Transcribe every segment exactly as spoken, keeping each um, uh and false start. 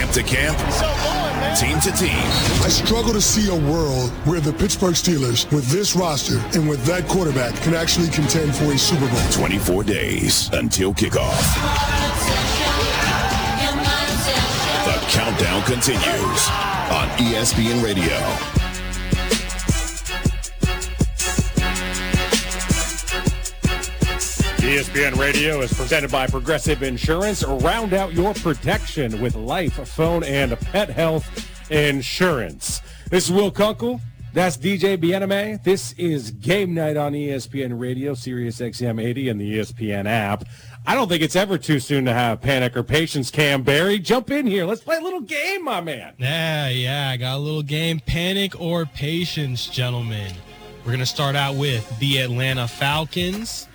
camp to camp, team to team. I struggle to see a world where the Pittsburgh Steelers, with this roster and with that quarterback, can actually contend for a Super Bowl. twenty-four days until kickoff. The countdown continues on E S P N Radio. E S P N Radio is presented by Progressive Insurance. Round out your protection with life, phone, and pet health insurance. This is Will Kunkel. That's D J Bieneme. This is Game Night on E S P N Radio, Sirius X M eighty, and the E S P N app. I don't think it's ever too soon to have panic or patience. Cam Barry, jump in here. Let's play a little game, my man. Yeah, yeah, I got a little game. Panic or patience, gentlemen. We're going to start out with the Atlanta Falcons.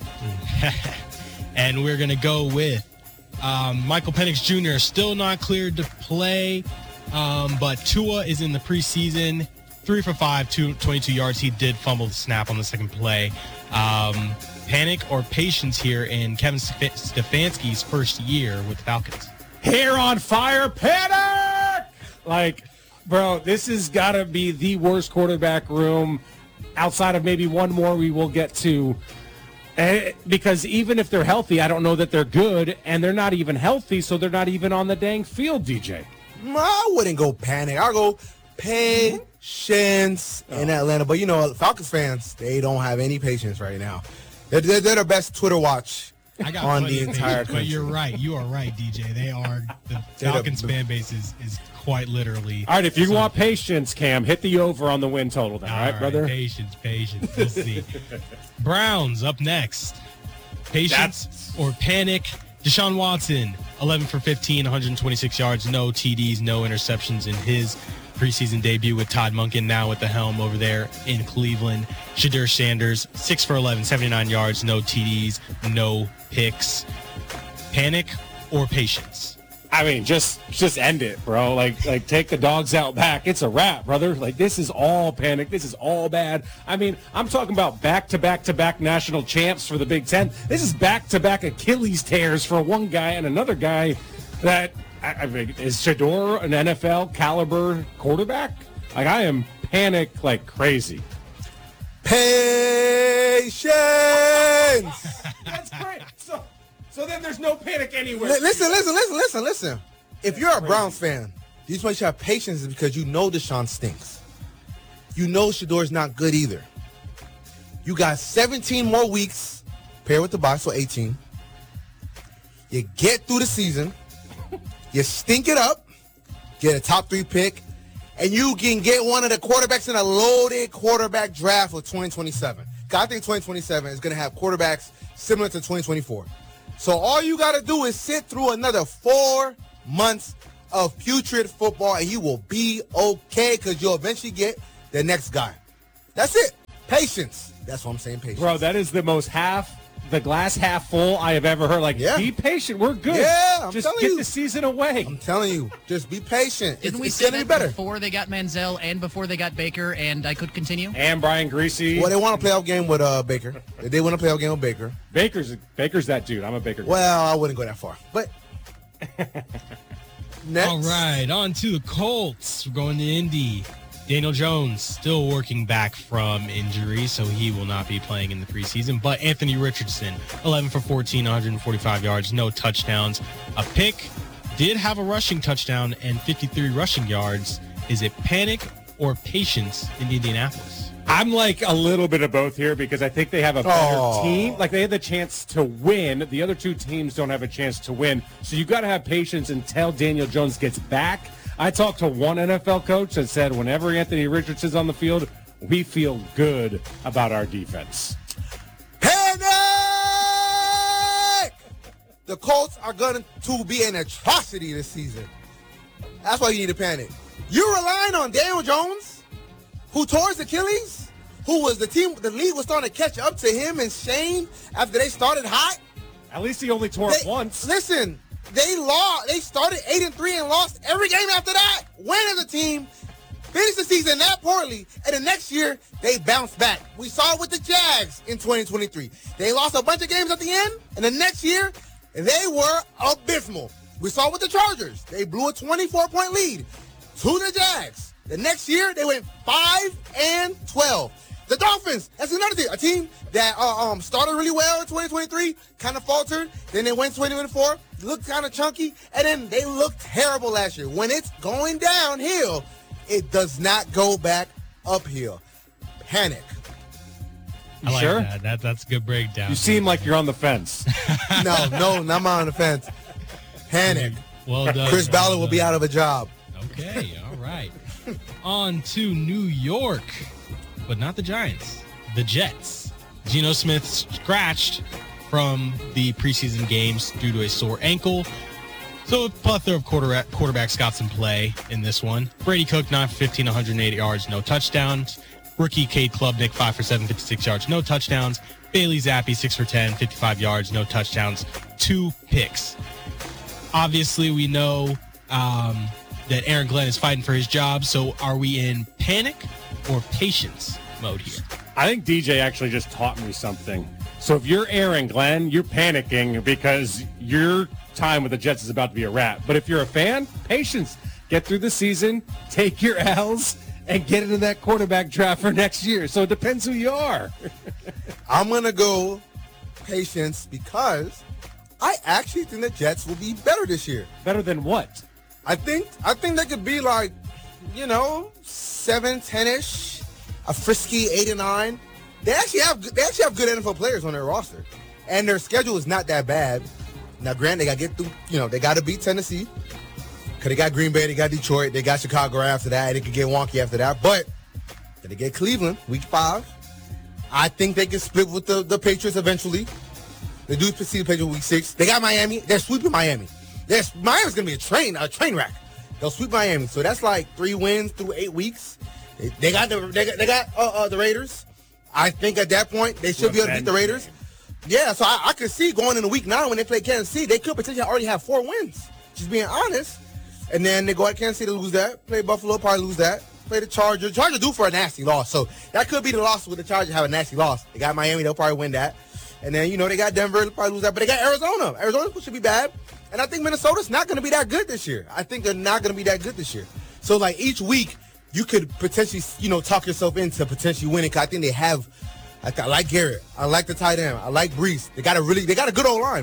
And we're going to go with um, Michael Penix Junior still not cleared to play, um, but Tua is in the preseason. Three for five, two, twenty-two yards. He did fumble the snap on the second play. Um, panic or patience here in Kevin Stefanski's first year with the Falcons. Hair on fire, panic! Like, bro, this has got to be the worst quarterback room outside of maybe one more we will get to. Because even if they're healthy, I don't know that they're good, and they're not even healthy, so they're not even on the dang field, D J. I wouldn't go panic. I'll go patience in Atlanta. But, you know, Falcons fans, they don't have any patience right now. They're, they're, they're the best Twitter watch I got on the entire patience, country. But you're right. You are right, D J. They are – the Falcons fan base is, is quite literally – All right, if you something. want patience, Cam, hit the over on the win total then, all right, right, brother? Patience, patience. We'll see. Browns up next. Patience That's... or panic. Deshaun Watson, eleven for fifteen, one hundred twenty-six yards, no T Ds, no interceptions in his preseason debut with Todd Monken now at the helm over there in Cleveland. Shadur Sanders, six for eleven, seventy-nine yards, no T Ds, no picks. Panic or patience? I mean, just just end it, bro. Like, like take the dogs out back. It's a wrap, brother. Like, this is all panic. This is all bad. I mean, I'm talking about back-to-back-to-back national champs for the Big Ten. This is back-to-back Achilles tears for one guy and another guy that, I, I mean, is Shador an N F L caliber quarterback? Like, I am panic like crazy. Patience! That's great. So, So then there's no panic anywhere. L- listen, listen, listen, listen, listen. If you're a Browns fan, you just want you to have patience because you know Deshaun stinks. You know Shador's not good either. You got seventeen more weeks paired with the bye, so eighteen. You get through the season. You stink it up. Get a top three pick. And you can get one of the quarterbacks in a loaded quarterback draft for twenty twenty-seven. I think twenty twenty-seven is going to have quarterbacks similar to twenty twenty-four. So all you got to do is sit through another four months of putrid football, and you will be okay because you'll eventually get the next guy. That's it. Patience. That's what I'm saying, patience. Bro, that is the most half, the glass half full I have ever heard. Like, yeah. Be patient. We're good. Yeah, I'm Just telling get you. the season away. I'm telling you. Just be patient. Didn't it's, we it's say gonna that be better. before they got Manziel and before they got Baker, and I could continue? And Brian Greasy. Well, they want a playoff game with uh, Baker. They want a playoff game with Baker. Baker's Baker's that dude. I'm a Baker guy. Well, I wouldn't go that far. But next. All right, on to the Colts. We're going to Indy. Daniel Jones still working back from injury, so he will not be playing in the preseason. But Anthony Richardson, eleven for fourteen, one hundred forty-five yards, no touchdowns. A pick, did have a rushing touchdown and fifty-three rushing yards. Is it panic or patience in Indianapolis? I'm like a little bit of both here because I think they have a better oh. team. Like, they had the chance to win. The other two teams don't have a chance to win. So you got to have patience until Daniel Jones gets back. I talked to one N F L coach that said whenever Anthony Richardson's on the field, we feel good about our defense. Panic! The Colts are going to be an atrocity this season. That's why you need to panic. You're relying on Daniel Jones, who tore his Achilles, who was the team, the league was starting to catch up to him and Shane after they started hot. At least he only tore they, it once. Listen. They lost. They started eight and three and lost every game after that. Win as a team, finished the season that poorly, and the next year they bounced back. We saw it with the Jags in twenty twenty-three. They lost a bunch of games at the end, and the next year they were abysmal. We saw with the Chargers. They blew a twenty-four point lead to the Jags. The next year, they went five and twelve. The Dolphins, that's another thing. A team that uh, um, started really well in twenty twenty-three, kind of faltered. Then they went twenty twenty-four, looked kind of chunky, and then they looked terrible last year. When it's going downhill, it does not go back uphill. Panic. I like sure? that. that. That's a good breakdown. You seem like you're on the fence. No, no, not on the fence. Panic. Well done. Chris well Ballard will done. be out of a job. Okay, all right. On to New York, but not the Giants. The Jets. Geno Smith scratched from the preseason games due to a sore ankle. So a plethora of quarterback, quarterbacks got some play in this one. Brady Cook, nine for fifteen, one hundred eight yards, no touchdowns. Rookie Cade Klubnik, five for seven, fifty-six yards, no touchdowns. Bailey Zappi, six for ten, fifty-five yards, no touchdowns, two picks. Obviously, we know um, that Aaron Glenn is fighting for his job. So are we in panic or patience mode here? I think D J actually just taught me something. So if you're Aaron Glenn, you're panicking because your time with the Jets is about to be a wrap. But if you're a fan, patience. Get through the season, take your L's, and get into that quarterback draft for next year. So it depends who you are. I'm going to go patience because I actually think the Jets will be better this year. Better than what? I think I think they could be like, you know, seven, ten-ish, a frisky eight and nine. They actually have they actually have good N F L players on their roster, and their schedule is not that bad. Now, granted, they got to get through. You know, they got to beat Tennessee because they got Green Bay, they got Detroit, they got Chicago after that. It could get wonky after that, but they get Cleveland week five. I think they can split with the, the Patriots eventually. They do see the Patriots week six. They got Miami. They're sweeping Miami. They're, Miami's gonna be a train a train wreck. They'll sweep Miami. So that's like three wins through eight weeks. They, they got the they got, they got uh, uh, the Raiders. I think at that point they should be able to beat the Raiders. Yeah, so I, I could see going into week nine when they play Kansas City, they could potentially already have four wins. Just being honest. And then they go at Kansas City to lose that. Play Buffalo, probably lose that. Play the Chargers. Chargers due for a nasty loss. So that could be the loss with the Chargers have a nasty loss. They got Miami, they'll probably win that. And then, you know, they got Denver, they'll probably lose that. But they got Arizona. Arizona should be bad. And I think Minnesota's not going to be that good this year. I think they're not going to be that good this year. So, like, each week, you could potentially, you know, talk yourself into potentially winning. Because I think they have, I, I like Garrett. I like the tight end. I like Brees. They got a really, they got a good O-line.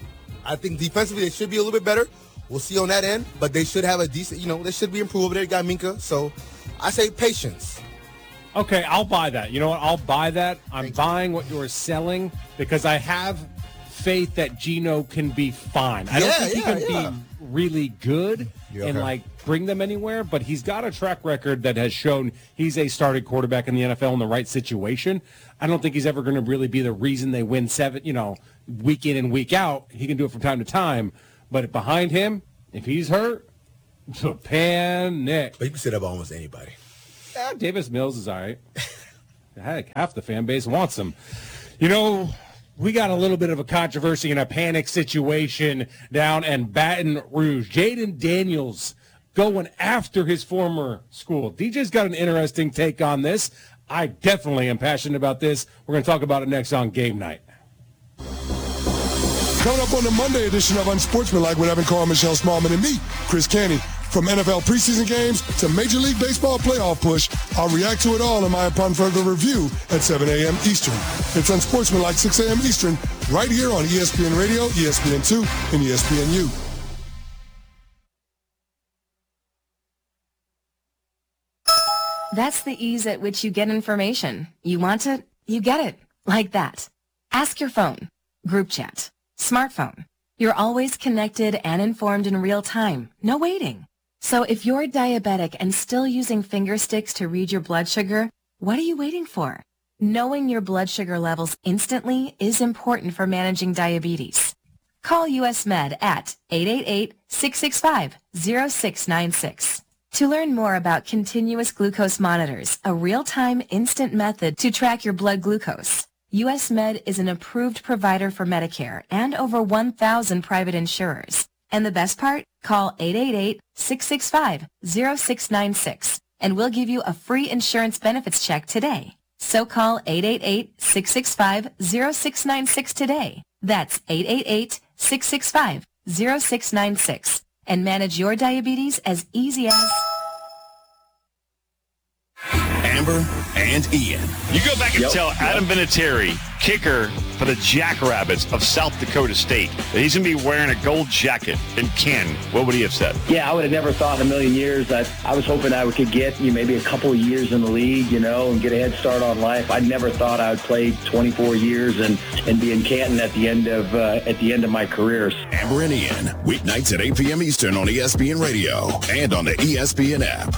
I think defensively they should be a little bit better. We'll see on that end. But they should have a decent, you know, they should be improved over there. They got Minka. So, I say patience. Okay, I'll buy that. You know what? I'll buy that. I'm Thank buying what you're selling because I have faith that Geno can be fine. I don't Yeah, think he yeah, can yeah. be really good Yeah, and okay. like bring them anywhere, but he's got a track record that has shown he's a starting quarterback in the N F L in the right situation. I don't think he's ever going to really be the reason they win seven, you know, week in and week out. He can do it from time to time, but behind him, if he's hurt, panic. But you can say that about almost anybody. Yeah, Davis Mills is all right. Heck, half the fan base wants him. You know, we got a little bit of a controversy and a panic situation down in Baton Rouge. Jaden Daniels going after his former school. D J's got an interesting take on this. I definitely am passionate about this. We're going to talk about it next on Game Night. Coming up on the Monday edition of Unsportsmanlike with Evan Carr, Michelle Smallman, and me, Chris Canty. From N F L preseason games to Major League Baseball playoff push, I'll react to it all in my upon further review at seven a.m. Eastern. It's Unsportsmanlike six a.m. Eastern, right here on E S P N Radio, E S P N two, and E S P N U. That's the ease at which you get information. You want it, you get it. Like that. Ask your phone. Group chat. Smartphone. You're always connected and informed in real time. No waiting. So if you're diabetic and still using finger sticks to read your blood sugar, what are you waiting for? Knowing your blood sugar levels instantly is important for managing diabetes. Call U S Med at eight eight eight, six six five, zero six nine six. To learn more about continuous glucose monitors, a real-time instant method to track your blood glucose, U S Med is an approved provider for Medicare and over one thousand private insurers. And the best part? Call eight eight eight, six six five, zero six nine six and we'll give you a free insurance benefits check today. So call eight eight eight, six six five, zero six nine six today. That's eight eight eight, six six five, zero six nine six and manage your diabetes as easy as... Amber and Ian. You go back and yep, tell Adam yep. Vinatieri, kicker for the Jackrabbits of South Dakota State, that he's going to be wearing a gold jacket. And Ken, what would he have said? Yeah, I would have never thought in a million years that I was hoping I could get you know, maybe a couple of years in the league, you know, and get a head start on life. I never thought I would play twenty-four years and, and be in Canton at the end of uh, at the end of my career. Amber and Ian, weeknights at eight p.m. Eastern on E S P N Radio and on the E S P N app.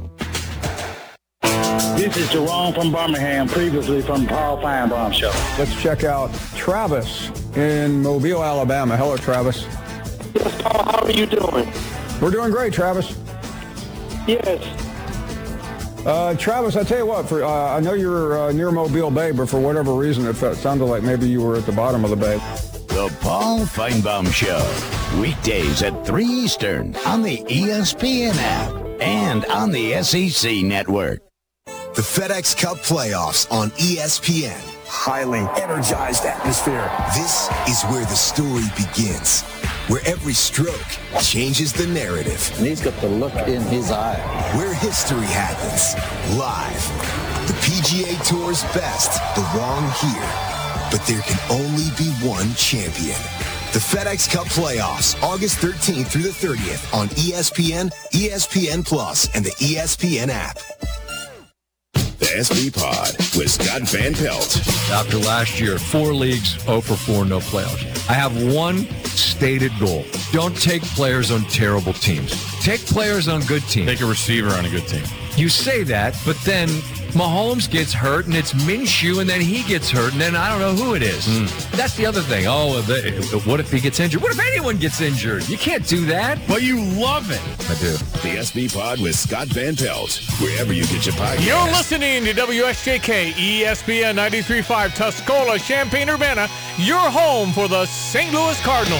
This is Jerome from Birmingham, previously from Paul Feinbaum Show. Let's check out Travis in Mobile, Alabama. Hello, Travis. Yes, Paul, how are you doing? We're doing great, Travis. Yes. Uh, Travis, I tell you what, for uh, I know you're uh, near Mobile Bay, but for whatever reason, it felt, sounded like maybe you were at the bottom of the bay. The Paul Feinbaum Show, weekdays at three Eastern on the E S P N app and on the S E C network. The FedEx Cup playoffs on E S P N. Highly energized atmosphere. This is where the story begins, where every stroke changes the narrative. And he's got the look in his eye. Where history happens, live. The P G A Tour's best belong here, but there can only be one champion. The FedEx Cup playoffs, August thirteenth through the thirtieth on E S P N, E S P N Plus, and the E S P N app. The S B Pod with Scott Van Pelt. After last year, four leagues, oh for four, no playoffs. I have one stated goal. Don't take players on terrible teams. Take players on good teams. Take a receiver on a good team. You say that, but then Mahomes gets hurt, and it's Minshew, and then he gets hurt, and then I don't know who it is. Mm. That's the other thing. Oh, the, what if he gets injured? What if anyone gets injured? You can't do that. But you love it. I do. The S B Pod with Scott Van Pelt, wherever you get your podcast. You're listening to W S J K, E S P N ninety-three point five, Tuscola, Champaign-Urbana, your home for the Saint Louis Cardinals.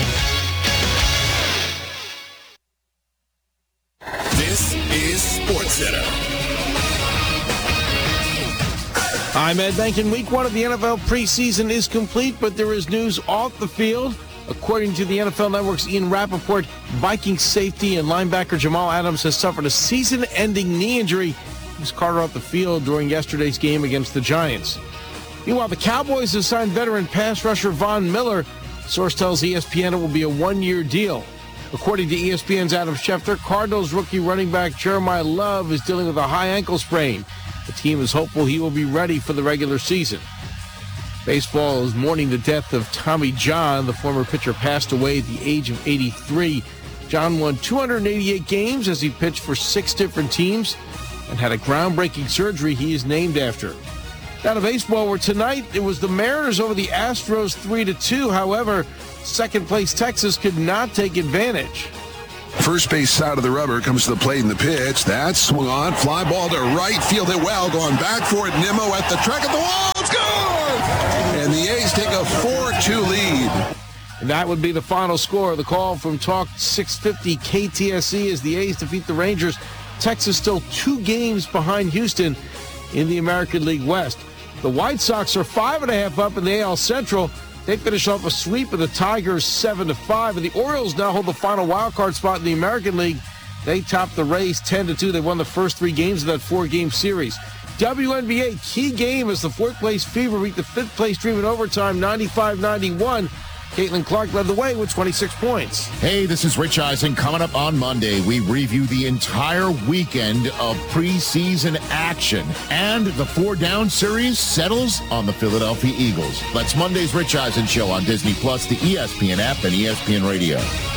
This is SportsCenter. I'm Ed Bankin. Week one of the N F L preseason is complete, but there is news off the field. According to the N F L Network's Ian Rappaport, Vikings safety and linebacker Jamal Adams has suffered a season-ending knee injury. He was carted off the field during yesterday's game against the Giants. Meanwhile, the Cowboys have signed veteran pass rusher Von Miller. The source tells E S P N it will be a one-year deal. According to E S P N's Adam Schefter, Cardinals rookie running back Jeremiah Love is dealing with a high ankle sprain. The team is hopeful he will be ready for the regular season. Baseball is mourning the death of Tommy John. The former pitcher passed away at the age of eighty-three. John won two hundred eighty-eight games as he pitched for six different teams and had a groundbreaking surgery he is named after. Down to baseball, where tonight it was the Mariners over the Astros three to two. However, second-place Texas could not take advantage. First base side of the rubber comes to the plate in the pitch. That's swung on. Fly ball to right. Fielded well. Going back for it. Nimmo at the track of the wall. It's good! And the A's take a four two lead. And that would be the final score. The call from Talk six fifty K T S E as the A's defeat the Rangers. Texas still two games behind Houston in the American League West. The White Sox are five and a half up in the A L Central. They finish off a sweep of the Tigers seven to five, and the Orioles now hold the final wild card spot in the American League. They topped the Rays ten to two. They won the first three games of that four-game series. W N B A key game as the fourth-place Fever beat the fifth-place Dream in overtime ninety-five ninety-one. Caitlin Clark led the way with twenty-six points. Hey, this is Rich Eisen. Coming up on Monday, we review the entire weekend of preseason action. And the four-down series settles on the Philadelphia Eagles. That's Monday's Rich Eisen Show on Disney Plus, the E S P N app, and E S P N Radio.